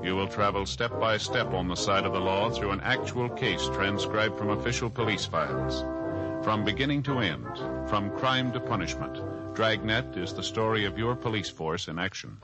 You will travel step by step on the side of the law through an actual case transcribed from official police files. From beginning to end, from crime to punishment, Dragnet is the story of your police force in action.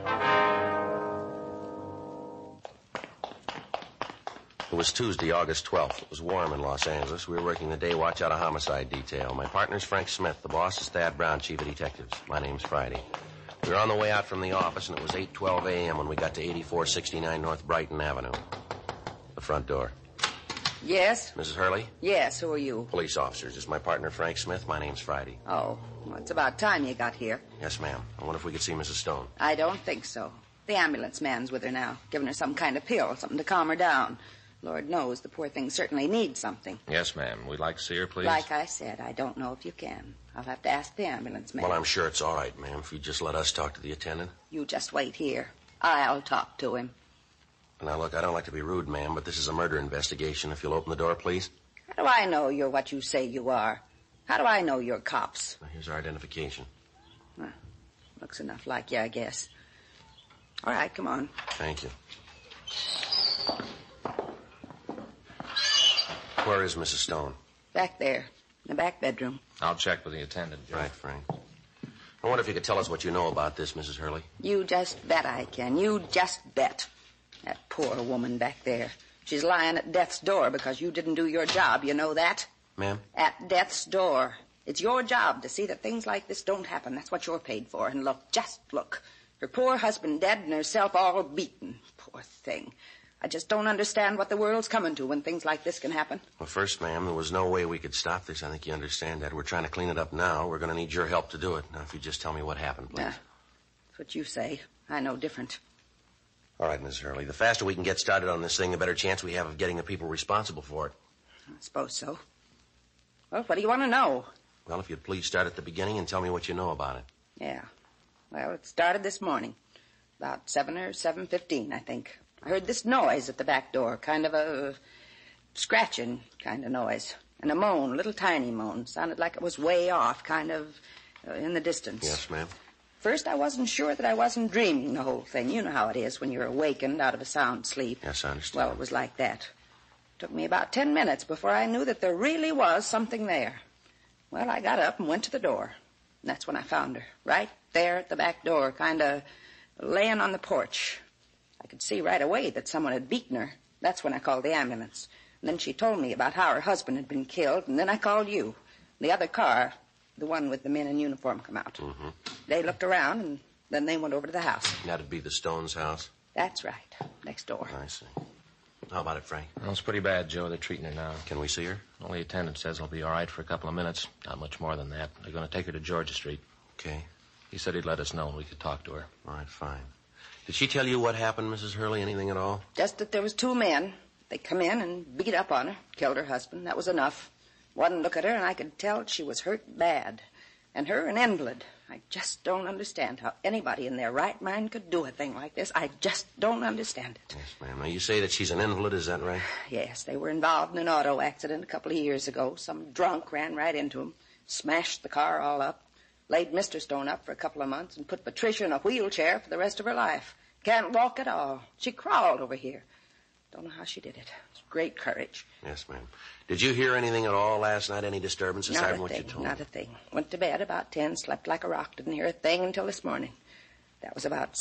It was Tuesday, August 12th. It was warm in Los Angeles. We were working the day watch out of homicide detail. My partner's Frank Smith. The boss is Thad Brown, chief of detectives. My name's Friday. We were on the way out from the office, and it was 8:12 a.m. when we got to 8469 North Brighton Avenue. The front door. Yes? Mrs. Hurley? Yes, who are you? Police officers. This is my partner, Frank Smith. My name's Friday. Oh, well, it's about time you got here. Yes, ma'am. I wonder if we could see Mrs. Stone. I don't think so. The ambulance man's with her now, giving her some kind of pill, something to calm her down. Lord knows the poor thing certainly needs something. Yes, ma'am. We'd like to see her, please. Like I said, I don't know if you can. I'll have to ask the ambulance man. Well, I'm sure it's all right, ma'am, if you just let us talk to the attendant. You just wait here. I'll talk to him. Now, look, I don't like to be rude, ma'am, but this is a murder investigation. If you'll open the door, please. How do I know you're what you say you are? How do I know you're cops? Now, here's our identification. Well, looks enough like you, I guess. All right, come on. Thank you. Where is Mrs. Stone? Back there, in the back bedroom. I'll check with the attendant, Joe. Right, Frank. I wonder if you could tell us what you know about this, Mrs. Hurley. You just bet I can. You just bet. That poor woman back there. She's lying at death's door because you didn't do your job. You know that? Ma'am? At death's door. It's your job to see that things like this don't happen. That's what you're paid for. And look, just look. Her poor husband dead and herself all beaten. Poor thing. I just don't understand what the world's coming to when things like this can happen. Well, first, ma'am, there was no way we could stop this. I think you understand that. We're trying to clean it up now. We're going to need your help to do it. Now, if you just tell me what happened, please. That's what you say. I know different. All right, Mrs. Hurley. The faster we can get started on this thing, the better chance we have of getting the people responsible for it. I suppose so. Well, what do you want to know? Well, if you'd please start at the beginning and tell me what you know about it. Yeah. Well, it started this morning. About 7 or 7:15, I think. I heard this noise at the back door, kind of a scratching kind of noise. And a moan, a little tiny moan. Sounded like it was way off, kind of in the distance. Yes, ma'am. First, I wasn't sure that I wasn't dreaming the whole thing. You know how it is when you're awakened out of a sound sleep. Yes, I understand. Well, it was like that. Took me about 10 minutes before I knew that there really was something there. Well, I got up and went to the door. And that's when I found her, right there at the back door, kind of laying on the porch. I could see right away that someone had beaten her. That's when I called the ambulance. And then she told me about how her husband had been killed, and then I called you. The other car, the one with the men in uniform, come out. Mm-hmm. They looked around, and then they went over to the house. That'd be the Stones' house? That's right, next door. I see. How about it, Frank? Well, it's pretty bad, Joe. They're treating her now. Can we see her? Only attendant says he'll be all right for a couple of minutes. Not much more than that. They're going to take her to Georgia Street. Okay. He said he'd let us know when we could talk to her. All right, fine. Did she tell you what happened, Mrs. Hurley? Anything at all? Just that there was 2 men. They come in and beat up on her, killed her husband. That was enough. One look at her, and I could tell she was hurt bad. And her an invalid. I just don't understand how anybody in their right mind could do a thing like this. I just don't understand it. Yes, ma'am. Now, you say that she's an invalid, is that right? Yes, they were involved in an auto accident a couple of years ago. Some drunk ran right into them, smashed the car all up, laid Mr. Stone up for a couple of months, and put Patricia in a wheelchair for the rest of her life. Can't walk at all. She crawled over here. Don't know how she did it. It's great courage. Yes, ma'am. Did you hear anything at all last night? Any disturbance aside from what you told me? Not a thing. Went to bed about 10, slept like a rock. Didn't hear a thing until this morning. That was about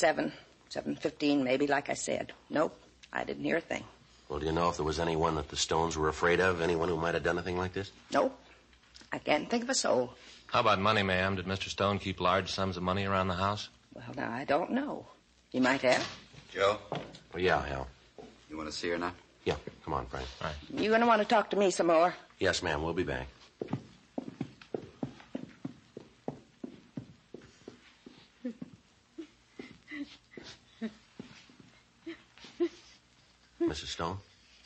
7:15 maybe, like I said. Nope, I didn't hear a thing. Well, do you know if there was anyone that the Stones were afraid of? Anyone who might have done a thing like this? Nope. I can't think of a soul. How about money, ma'am? Did Mr. Stone keep large sums of money around the house? Well, now, I don't know. He might have. Joe? Oh, yeah, Hal. You want to see her now? Yeah, come on, Frank. All right. You going to want to talk to me some more? Yes, ma'am, we'll be back. Mrs. Stone?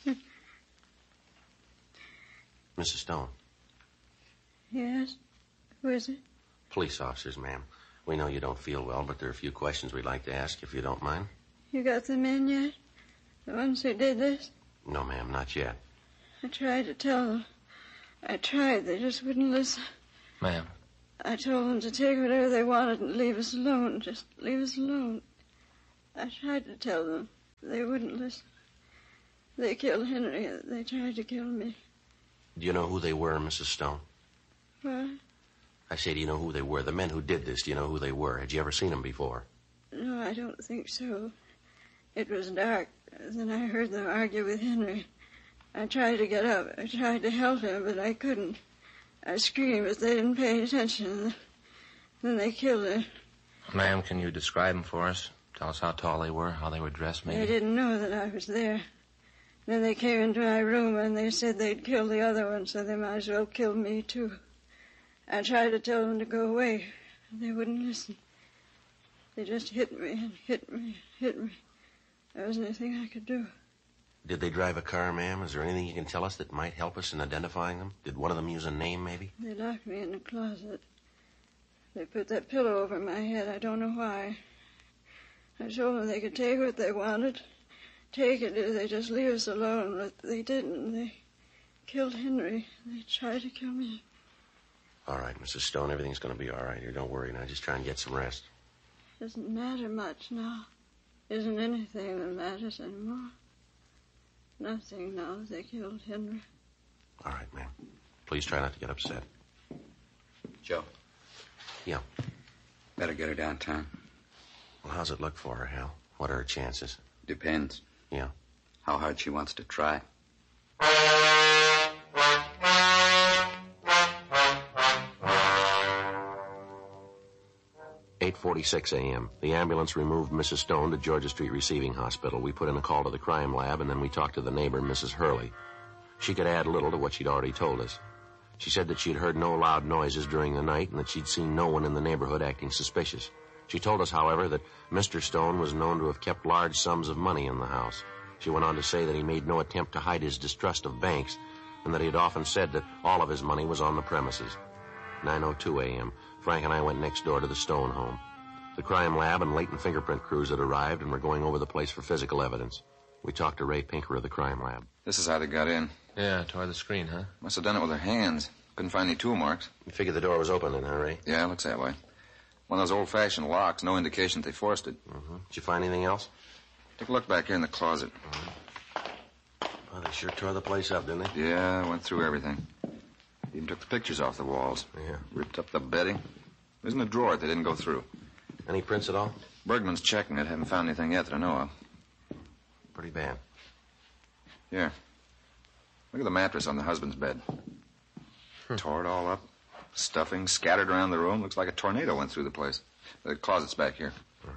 Mrs. Stone? Yes? Who is it? Police officers, ma'am. We know you don't feel well, but there are a few questions we'd like to ask, if you don't mind. You got them in yet? The ones who did this? No, ma'am, not yet. I tried to tell them. I tried. They just wouldn't listen. Ma'am. I told them to take whatever they wanted and leave us alone. Just leave us alone. I tried to tell them. They wouldn't listen. They killed Henry. They tried to kill me. Do you know who they were, Mrs. Stone? What? I say, do you know who they were? The men who did this, do you know who they were? Had you ever seen them before? No, I don't think so. It was dark. Then I heard them argue with Henry. I tried to get up. I tried to help him, but I couldn't. I screamed, but they didn't pay attention. Then they killed him. Ma'am, can you describe them for us? Tell us how tall they were, how they were dressed, maybe? They didn't know that I was there. Then they came into my room, and they said they'd kill the other one, so they might as well kill me, too. I tried to tell them to go away. They wouldn't listen. They just hit me and hit me and hit me. There wasn't anything I could do. Did they drive a car, ma'am? Is there anything you can tell us that might help us in identifying them? Did one of them use a name, maybe? They locked me in the closet. They put that pillow over my head. I don't know why. I told them they could take what they wanted. Take it if they just leave us alone. But they didn't. They killed Henry. They tried to kill me. All right, Mrs. Stone, everything's going to be all right here. Don't worry now. Just try and get some rest. Doesn't matter much now. Isn't anything that matters anymore. Nothing now that they killed Henry. All right, ma'am. Please try not to get upset. Joe. Yeah. Better get her downtown. Well, how's it look for her, Hal? What are her chances? Depends. Yeah. How hard she wants to try. 8:46 a.m. The ambulance removed Mrs. Stone to Georgia Street Receiving Hospital. We put in a call to the crime lab, and then we talked to the neighbor, Mrs. Hurley. She could add little to what she'd already told us. She said that she'd heard no loud noises during the night and that she'd seen no one in the neighborhood acting suspicious. She told us, however, that Mr. Stone was known to have kept large sums of money in the house. She went on to say that he made no attempt to hide his distrust of banks and that he had often said that all of his money was on the premises. 9:02 a.m. Frank and I went next door to the Stone home. The crime lab and latent fingerprint crews had arrived and were going over the place for physical evidence. We talked to Ray Pinker of the crime lab. This is how they got in. Yeah, toward the screen, huh? Must have done it with their hands. Couldn't find any tool marks. You figured the door was open then, huh, Ray? Yeah, it looks that way. One of those old-fashioned locks, no indication that they forced it. Mm-hmm. Did you find anything else? Take a look back here in the closet. Well, they sure tore the place up, didn't they? Yeah, I went through everything. Even took the pictures off the walls. Yeah. Ripped up the bedding. There isn't a drawer that they didn't go through. Any prints at all? Bergman's checking it. Haven't found anything yet that I know of. Pretty bad. Here. Look at the mattress on the husband's bed. Tore it all up. Stuffing scattered around the room. Looks like a tornado went through the place. The closet's back here.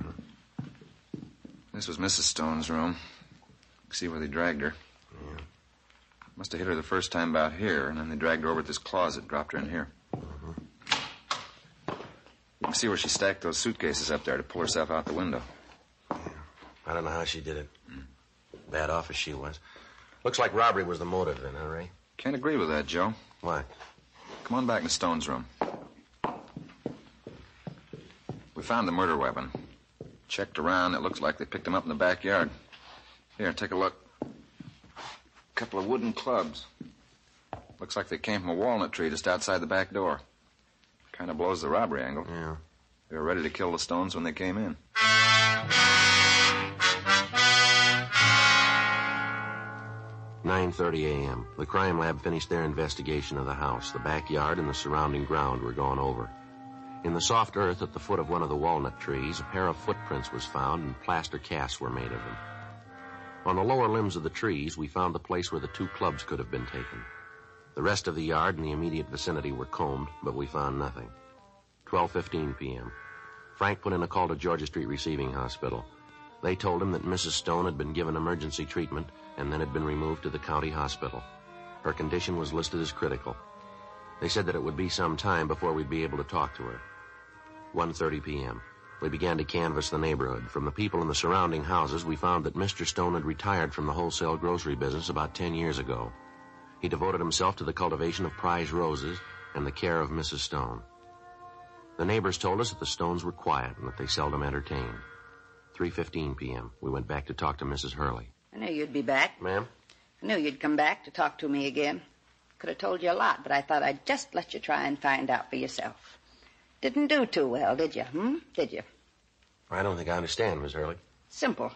This was Mrs. Stone's room. You can see where they dragged her. Yeah. Must have hit her the first time about here, and then they dragged her over to this closet, dropped her in here. You can see where she stacked those suitcases up there to pull herself out the window. Yeah. I don't know how she did it. Bad off as she was. Looks like robbery was the motive then, huh, Ray? Can't agree with that, Joe. Why? Come on back to Stone's room. We found the murder weapon. Checked around. It looks like they picked him up in the backyard. Here, take a look. Couple of wooden clubs. Looks like they came from a walnut tree just outside the back door. Kind of blows the robbery angle. Yeah. They were ready to kill the Stones when they came in. 9:30 a.m. The crime lab finished their investigation of the house. The backyard and the surrounding ground were gone over. In the soft earth at the foot of one of the walnut trees, a pair of footprints was found and plaster casts were made of them. On the lower limbs of the trees, we found the place where the two clubs could have been taken. The rest of the yard and the immediate vicinity were combed, but we found nothing. 12:15 p.m. Frank put in a call to Georgia Street Receiving Hospital. They told him that Mrs. Stone had been given emergency treatment and then had been removed to the county hospital. Her condition was listed as critical. They said that it would be some time before we'd be able to talk to her. 1:30 p.m. We began to canvass the neighborhood. From the people in the surrounding houses, we found that Mr. Stone had retired from the wholesale grocery business about 10 years ago. He devoted himself to the cultivation of prize roses and the care of Mrs. Stone. The neighbors told us that the Stones were quiet and that they seldom entertained. 3:15 p.m. We went back to talk to Mrs. Hurley. I knew you'd be back. Ma'am? I knew you'd come back to talk to me again. Could have told you a lot, but I thought I'd just let you try and find out for yourself. Didn't do too well, did you? Did you? I don't think I understand, Miss Hurley. Simple.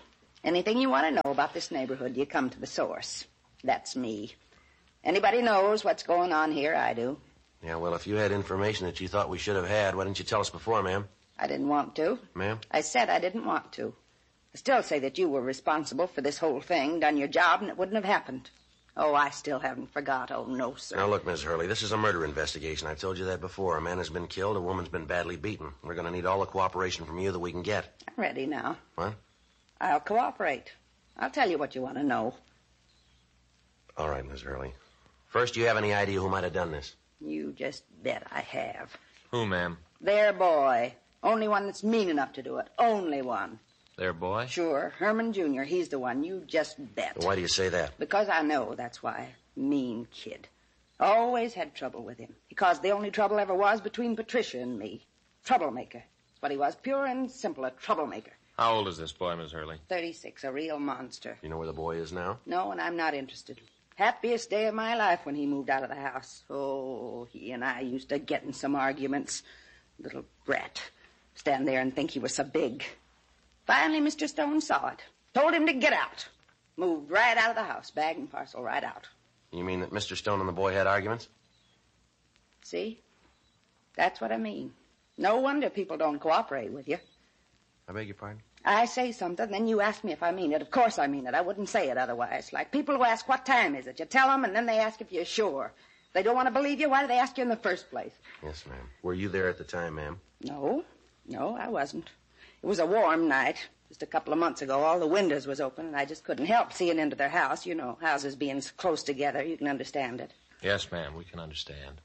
Anything you want to know about this neighborhood, you come to the source. That's me. Anybody knows what's going on here, I do. Yeah, well, if you had information that you thought we should have had, why didn't you tell us before, ma'am? I didn't want to. Ma'am? I said I didn't want to. I still say that you were responsible for this whole thing, done your job, and it wouldn't have happened. Oh, I still haven't forgot. Oh, no, sir. Now, look, Miss Hurley, this is a murder investigation. I've told you that before. A man has been killed. A woman's been badly beaten. We're going to need all the cooperation from you that we can get. I'm ready now. What? I'll cooperate. I'll tell you what you want to know. All right, Miss Hurley. First, do you have any idea who might have done this? You just bet I have. Who, ma'am? Their boy. Only one that's mean enough to do it. Only one. Their boy? Sure. Herman Jr. He's the one. You just bet. Why do you say that? Because I know, that's why. Mean kid. Always had trouble with him. He caused the only trouble ever was between Patricia and me. Troublemaker. That's what he was. Pure and simple, a troublemaker. How old is this boy, Miss Hurley? 36, a real monster. You know where the boy is now? No, and I'm not interested. Happiest day of my life when he moved out of the house. Oh, he and I used to get in some arguments. Little brat. Stand there and think he was so big. Finally, Mr. Stone saw it. Told him to get out. Moved right out of the house, bag and parcel, right out. You mean that Mr. Stone and the boy had arguments? See? That's what I mean. No wonder people don't cooperate with you. I beg your pardon? I say something, then you ask me if I mean it. Of course I mean it. I wouldn't say it otherwise. Like people who ask, what time is it? You tell them, and then they ask if you're sure. If they don't want to believe you, why do they ask you in the first place? Yes, ma'am. Were you there at the time, ma'am? No, I wasn't. It was a warm night. Just a couple of months ago, all the windows was open, and I just couldn't help seeing into their house. You know, houses being so close together, you can understand it. Yes, ma'am, we can understand.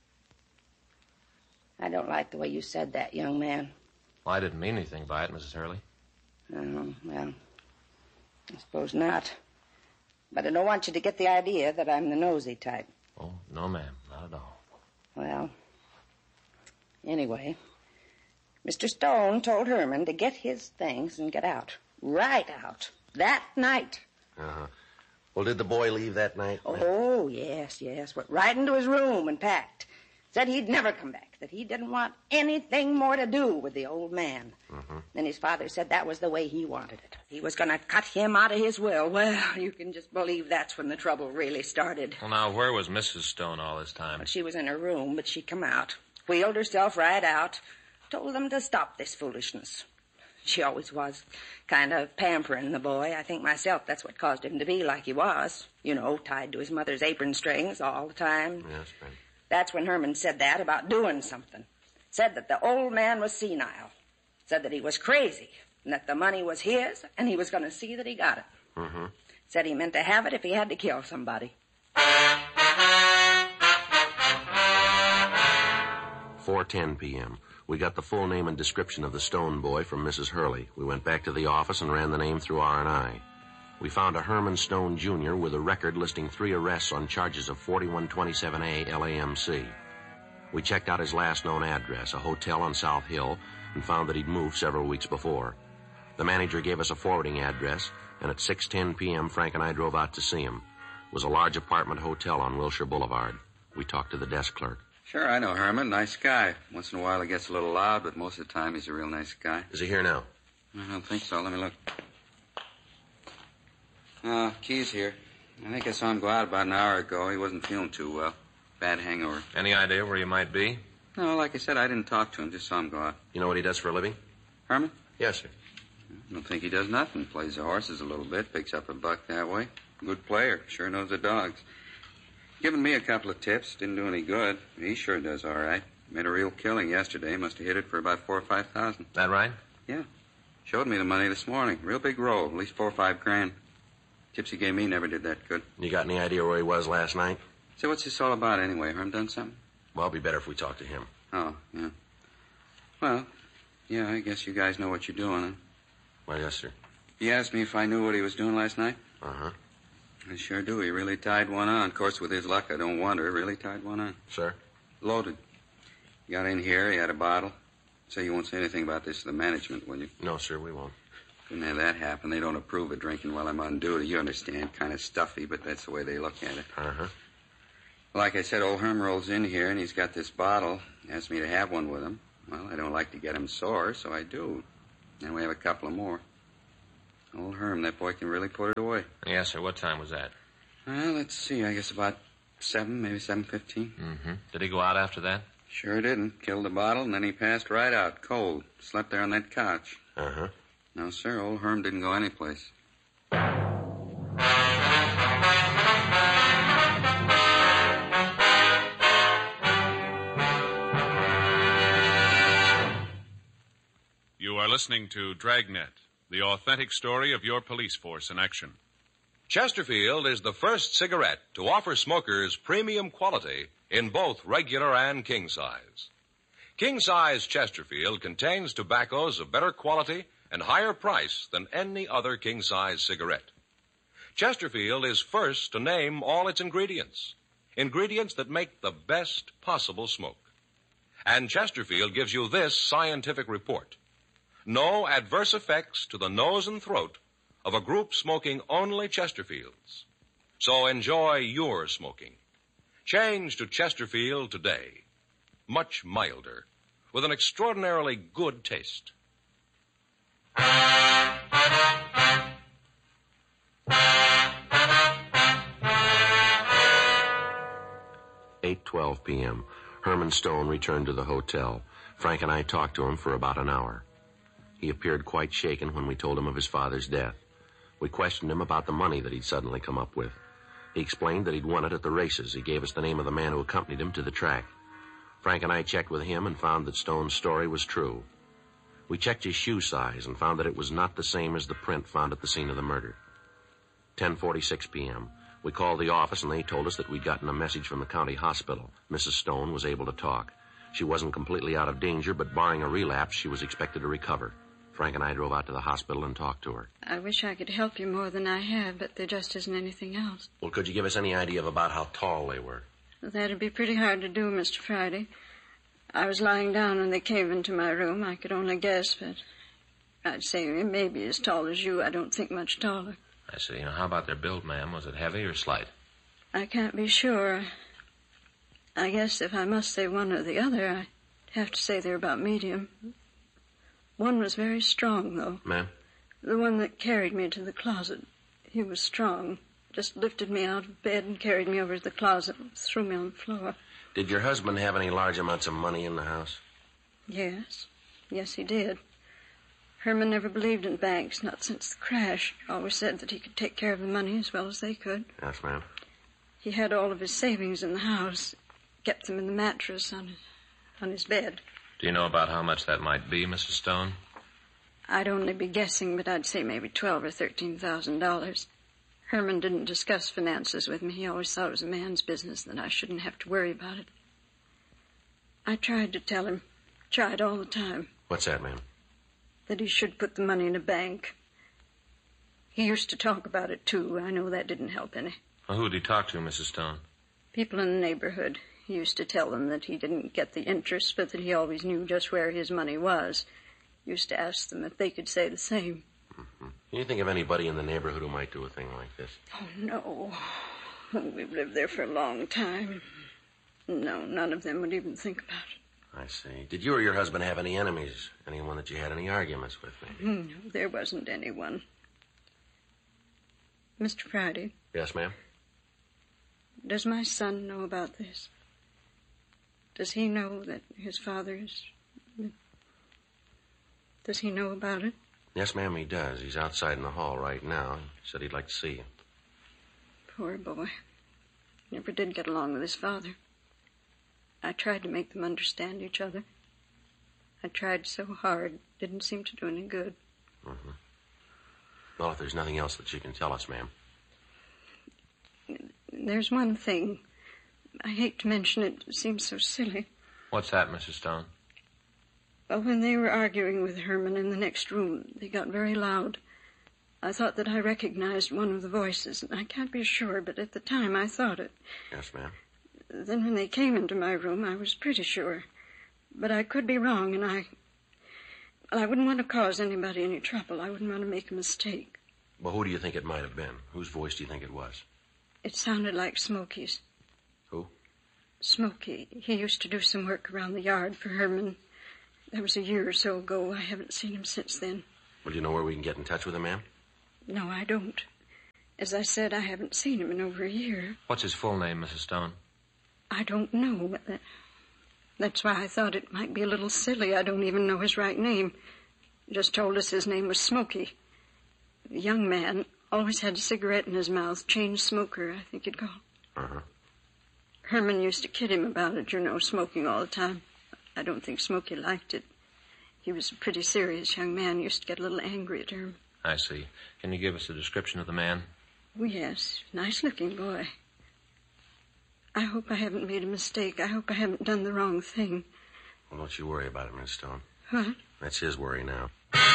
I don't like the way you said that, young man. Well, I didn't mean anything by it, Mrs. Hurley. Oh, well, I suppose not. But I don't want you to get the idea that I'm the nosy type. Oh, no, ma'am, not at all. Well, anyway, Mr. Stone told Herman to get his things and get out. Right out. That night. Uh-huh. Well, did the boy leave that night? Oh, yes. Went right into his room and packed. Said he'd never come back, that he didn't want anything more to do with the old man. Mm-hmm. Then his father said that was the way he wanted it. He was going to cut him out of his will. Well, you can just believe that's when the trouble really started. Well, now, where was Mrs. Stone all this time? Well, she was in her room, but she come out, wheeled herself right out, told them to stop this foolishness. She always was kind of pampering the boy. I think myself that's what caused him to be like he was. You know, tied to his mother's apron strings all the time. Yes, ma'am. That's when Herman said that about doing something. Said that the old man was senile. Said that he was crazy and that the money was his and he was going to see that he got it. Mm-hmm. Said he meant to have it if he had to kill somebody. 4:10 p.m. We got the full name and description of the Stone boy from Mrs. Hurley. We went back to the office and ran the name through R&I. We found a Herman Stone, Jr. with a record listing 3 arrests on charges of 4127A LAMC. We checked out his last known address, a hotel on South Hill, and found that he'd moved several weeks before. The manager gave us a forwarding address, and at 6:10 p.m., Frank and I drove out to see him. It was a large apartment hotel on Wilshire Boulevard. We talked to the desk clerk. Sure, I know Herman. Nice guy. Once in a while he gets a little loud, but most of the time he's a real nice guy. Is he here now? I don't think so. Let me look. Key's here. I think I saw him go out about an hour ago. He wasn't feeling too well. Bad hangover. Any idea where he might be? No, like I said, I didn't talk to him. Just saw him go out. You know what he does for a living? Herman? Yes, sir. I don't think he does nothing. Plays the horses a little bit. Picks up a buck that way. Good player. Sure knows the dogs. Given me a couple of tips. Didn't do any good. He sure does all right. Made a real killing yesterday. Must have hit it for about $4,000 or $5,000. That right? Yeah. Showed me the money this morning. Real big roll. At least $4 or $5 grand. Tips he gave me never did that good. You got any idea where he was last night? So what's this all about anyway? Herm done something? Well, it'd be better if we talked to him. Oh, yeah. Well, yeah, I guess you guys know what you're doing, huh? Well, yes, sir. He asked me if I knew what he was doing last night. Uh-huh. I sure do. He really tied one on. Of course, with his luck, I don't wonder. Really tied one on. Sir? Loaded. He got in here. He had a bottle. Say you won't say anything about this to the management, will you? No, sir, we won't. Couldn't have that happen. They don't approve of drinking while I'm on duty. You understand. Kind of stuffy, but that's the way they look at it. Uh-huh. Like I said, old Herm rolls in here, and he's got this bottle. Asked me to have one with him. Well, I don't like to get him sore, so I do. And we have a couple of more. Old Herm, that boy can really put it away. Yes, sir. What time was that? Well, let's see. I guess about 7, maybe 7:15. Mm-hmm. Did he go out after that? Sure didn't. Killed the bottle, and then he passed right out, cold. Slept there on that couch. Uh-huh. No, sir, old Herm didn't go anyplace. You are listening to Dragnet, the authentic story of your police force in action. Chesterfield is the first cigarette to offer smokers premium quality in both regular and king size. King size Chesterfield contains tobaccos of better quality and higher price than any other king size cigarette. Chesterfield is first to name all its ingredients that make the best possible smoke. And Chesterfield gives you this scientific report. No adverse effects to the nose and throat of a group smoking only Chesterfields. So enjoy your smoking. Change to Chesterfield today. Much milder, with an extraordinarily good taste. 8:12 p.m. Herman Stone returned to the hotel. Frank and I talked to him for about an hour. He appeared quite shaken when we told him of his father's death. We questioned him about the money that he'd suddenly come up with. He explained that he'd won it at the races. He gave us the name of the man who accompanied him to the track. Frank and I checked with him and found that Stone's story was true. We checked his shoe size and found that it was not the same as the print found at the scene of the murder. 10:46 p.m. We called the office and they told us that we'd gotten a message from the county hospital. Mrs. Stone was able to talk. She wasn't completely out of danger, but barring a relapse, she was expected to recover. Frank and I drove out to the hospital and talked to her. I wish I could help you more than I have, but there just isn't anything else. Well, could you give us any idea of about how tall they were? That'd be pretty hard to do, Mr. Friday. I was lying down when they came into my room. I could only guess, but I'd say maybe as tall as you. I don't think much taller. I see. Now, how about their build, ma'am? Was it heavy or slight? I can't be sure. I guess if I must say one or the other, I'd have to say they're about medium. One was very strong, though. Ma'am? The one that carried me to the closet. He was strong. Just lifted me out of bed and carried me over to the closet and threw me on the floor. Did your husband have any large amounts of money in the house? Yes. Yes, he did. Herman never believed in banks, not since the crash. Always said that he could take care of the money as well as they could. Yes, ma'am. He had all of his savings in the house. Kept them in the mattress on his bed. Do you know about how much that might be, Mrs. Stone? I'd only be guessing, but I'd say maybe $12,000 or $13,000. Herman didn't discuss finances with me. He always thought it was a man's business, that I shouldn't have to worry about it. I tried to tell him. Tried all the time. What's that, ma'am? That he should put the money in a bank. He used to talk about it, too. I know that didn't help any. Well, who did he talk to, Mrs. Stone? People in the neighborhood. He used to tell them that he didn't get the interest, but that he always knew just where his money was. Used to ask them if they could say the same. Mm-hmm. Can you think of anybody in the neighborhood who might do a thing like this? Oh, no. We've lived there for a long time. No, none of them would even think about it. I see. Did you or your husband have any enemies? Anyone that you had any arguments with, maybe? No, there wasn't anyone. Mr. Friday. Yes, ma'am? Does my son know about this? Does he know that his father is... Does he know about it? Yes, ma'am, he does. He's outside in the hall right now. He said he'd like to see you. Poor boy. Never did get along with his father. I tried to make them understand each other. I tried so hard. Didn't seem to do any good. Mm-hmm. Well, if there's nothing else that you can tell us, ma'am. There's one thing. I hate to mention it. It seems so silly. What's that, Mrs. Stone? Well, when they were arguing with Herman in the next room, they got very loud. I thought that I recognized one of the voices, and I can't be sure, but at the time I thought it. Yes, ma'am. Then when they came into my room, I was pretty sure. But I could be wrong, and I wouldn't want to cause anybody any trouble. I wouldn't want to make a mistake. Well, who do you think it might have been? Whose voice do you think it was? It sounded like Smokey's. Who? Smokey. He used to do some work around the yard for Herman. That was a year or so ago. I haven't seen him since then. Well, do you know where we can get in touch with him, ma'am? No, I don't. As I said, I haven't seen him in over a year. What's his full name, Mrs. Stone? I don't know. That's why I thought it might be a little silly. I don't even know his right name. Just told us his name was Smokey. The young man always had a cigarette in his mouth. Chain smoker, I think you'd call it. Uh-huh. Herman used to kid him about it, smoking all the time. I don't think Smokey liked it. He was a pretty serious young man. Used to get a little angry at Herman. I see. Can you give us a description of the man? Oh, yes. Nice-looking boy. I hope I haven't made a mistake. I hope I haven't done the wrong thing. Well, don't you worry about it, Miss Stone. What? That's his worry now.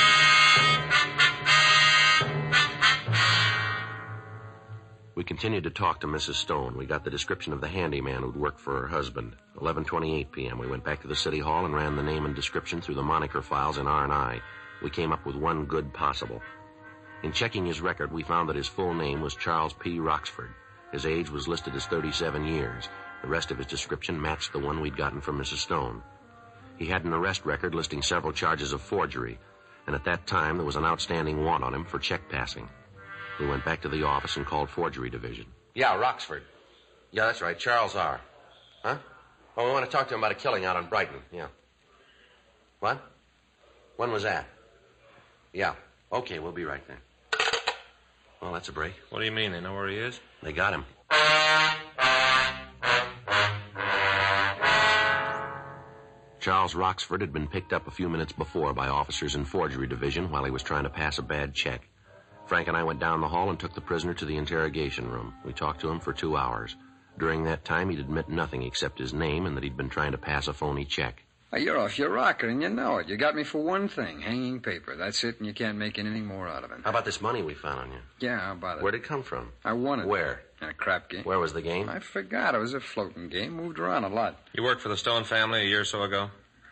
We continued to talk to Mrs. Stone. We got the description of the handyman who'd worked for her husband. 11:28 p.m. We went back to the city hall and ran the name and description through the moniker files in R&I. We came up with one good possible. In checking his record, we found that his full name was Charles P. Roxford. His age was listed as 37 years. The rest of his description matched the one we'd gotten from Mrs. Stone. He had an arrest record listing several charges of forgery, and at that time there was an outstanding warrant on him for check passing. We went back to the office and called Forgery Division. Yeah, Roxford. Yeah, that's right, Charles R. Huh? Oh, we want to talk to him about a killing out on Brighton, yeah. What? When was that? Yeah. Okay, we'll be right there. Well, that's a break. What do you mean? They know where he is? They got him. Charles Roxford had been picked up a few minutes before by officers in Forgery Division while he was trying to pass a bad check. Frank and I went down the hall and took the prisoner to the interrogation room. We talked to him for 2 hours. During that time, he'd admit nothing except his name and that he'd been trying to pass a phony check. You're off your rocker, and you know it. You got me for one thing, hanging paper. That's it, and you can't make anything more out of it. How about this money we found on you? Yeah, how about it? Where'd it come from? I won it. Where? In a crap game. Where was the game? I forgot. It was a floating game. Moved around a lot. You worked for the Stone family a year or so ago?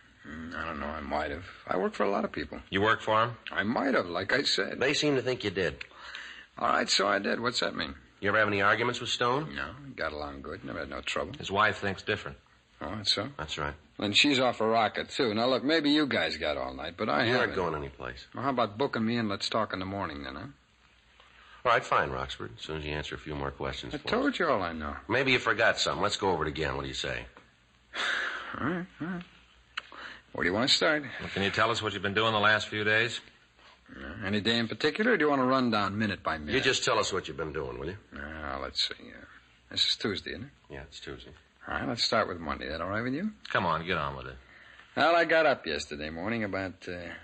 I don't know. I might have. I worked for a lot of people. You worked for them? I might have, like I said. They seem to think you did. All right, so I did. What's that mean? You ever have any arguments with Stone? No, got along good. Never had no trouble. His wife thinks different. Oh, that's so? That's right. And she's off a rocket, too. Now, look, maybe you guys got all night, but I You haven't. aren't going anyplace. Well, how about booking me and let's talk in the morning, then, huh? All right, fine, Roxford. As soon as you answer a few more questions I for us. told you all I know. Maybe you forgot something. Let's go over it again. What do you say? All right. Where do you want to start? Well, can you tell us what you've been doing the last few days? Any day in particular, or do you want to run down minute by minute? You just tell us what you've been doing, will you? Let's see. This is Tuesday, isn't it? Yeah, it's Tuesday. All right, let's start with Monday. That all right with you? Come on, get on with it. Well, I got up yesterday morning about,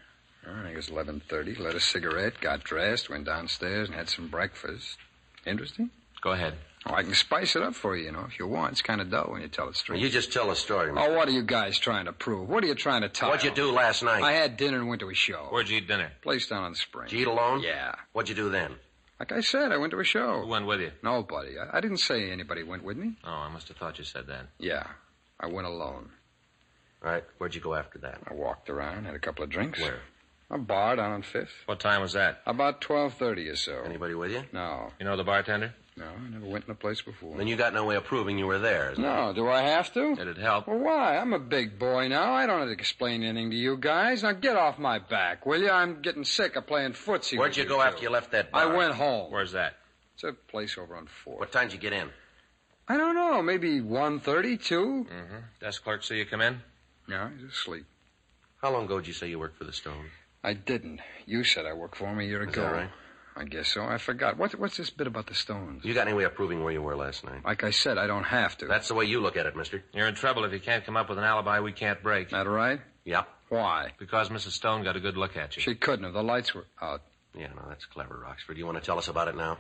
I think it was 11:30, lit a cigarette, got dressed, went downstairs and had some breakfast. Interesting? Go ahead. Oh, I can spice it up for you, if you want. It's kind of dull when you tell it straight. You just tell a story, man. Oh, what are you guys trying to prove? What are you trying to tell? What'd you do last night? I had dinner and went to a show. Where'd you eat dinner? Place down on the spring. Did you eat alone? Yeah. What'd you do then? Like I said, I went to a show. Who went with you? Nobody. I didn't say anybody went with me. Oh, I must have thought you said that. Yeah, I went alone. All right, where'd you go after that? I walked around, had a couple of drinks. Where? A bar down on 5th. What time was that? About 12:30 or so. Anybody with you? No. You know the bartender? No, I never went in a place before. Then you got no way of proving you were there, is No, do I have to? It'd help. Well, why? I'm a big boy now. I don't have to explain anything to you guys. Now get off my back, will you? I'm getting sick of playing footsie. Where'd you go after you left that bar? I went home. Where's that? It's a place over on 4th. What time'd you get in? I don't know. Maybe 1:30, 2. Mm-hmm. Desk clerk see you come in? No, he's asleep. How long ago did you say you worked for the Stones? I didn't. You said I worked for him a year ago. Is that right? I guess so. I forgot. What's this bit about the Stones? You got any way of proving where you were last night? Like I said, I don't have to. That's the way you look at it, mister. You're in trouble if you can't come up with an alibi we can't break. That right? Yep. Why? Because Mrs. Stone got a good look at you. She couldn't have. The lights were out. Yeah, no, that's clever, Roxford. You want to tell us about it now?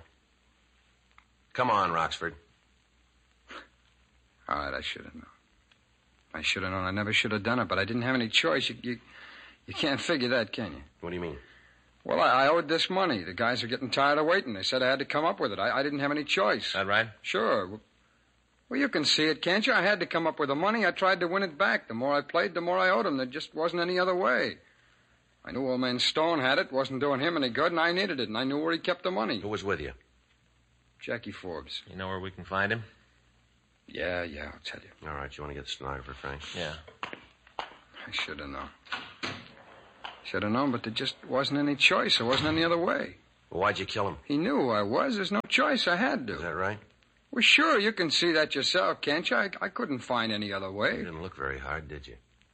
Come on, Roxford. All right, I should have known. I should have known. I never should have done it, but I didn't have any choice. You can't figure that, can you? What do you mean? Well, I owed this money. The guys are getting tired of waiting. They said I had to come up with it. I didn't have any choice. That right? Sure. Well, you can see it, can't you? I had to come up with the money. I tried to win it back. The more I played, the more I owed him. There just wasn't any other way. I knew old man Stone had it. Wasn't doing him any good, and I needed it, and I knew where he kept the money. Who was with you? Jackie Forbes. You know where we can find him? Yeah, I'll tell you. All right, you want to get the stenographer, Frank? Yeah. I should have known. Should have known, but there just wasn't any choice. There wasn't any other way. Well, why'd you kill him? He knew who I was. There's no choice. I had to. Is that right? Well, sure, you can see that yourself, can't you? I couldn't find any other way. You didn't look very hard, did you?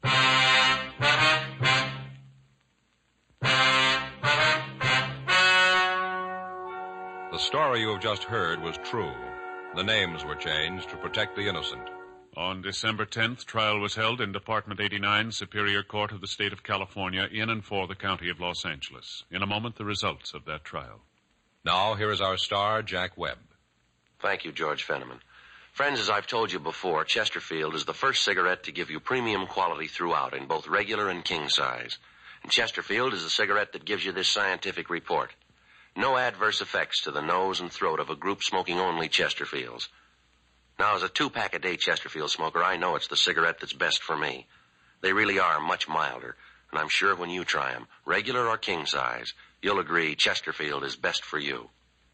The story you have just heard was true. The names were changed to protect the innocent. On December 10th, trial was held in Department 89, Superior Court of the State of California, in and for the County of Los Angeles. In a moment, the results of that trial. Now, here is our star, Jack Webb. Thank you, George Fenneman. Friends, as I've told you before, Chesterfield is the first cigarette to give you premium quality throughout in both regular and king size. And Chesterfield is a cigarette that gives you this scientific report. No adverse effects to the nose and throat of a group smoking only Chesterfields. Now, as a 2-pack-a-day Chesterfield smoker, I know it's the cigarette that's best for me. They really are much milder, and I'm sure when you try them, regular or king size, you'll agree Chesterfield is best for you.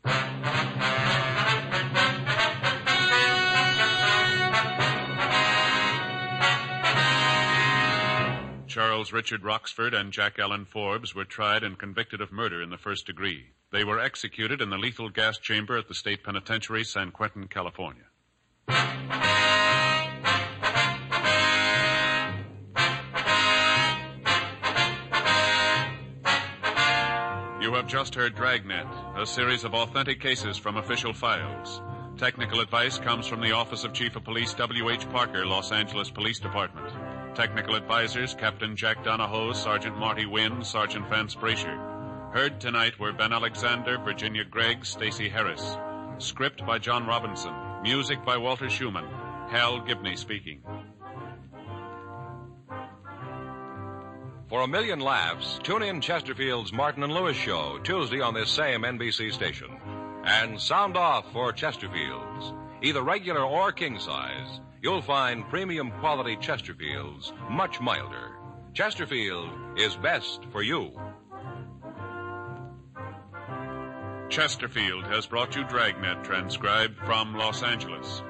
Charles Richard Roxford and Jack Allen Forbes were tried and convicted of murder in the first degree. They were executed in the lethal gas chamber at the State Penitentiary, San Quentin, California. You have just heard Dragnet, a series of authentic cases from official files. Technical advice comes from the Office of Chief of Police W.H. Parker, Los Angeles Police Department. Technical advisors, Captain Jack Donahoe, Sergeant Marty Wynn, Sergeant Vance Brasher. Heard tonight were Ben Alexander, Virginia Gregg, Stacey Harris. Script by John Robinson. Music by Walter Schumann. Hal Gibney speaking. For a million laughs, tune in Chesterfield's Martin and Lewis show Tuesday on this same NBC station. And sound off for Chesterfields. Either regular or king size, you'll find premium quality Chesterfields much milder. Chesterfield is best for you. Chesterfield has brought you Dragnet, transcribed from Los Angeles.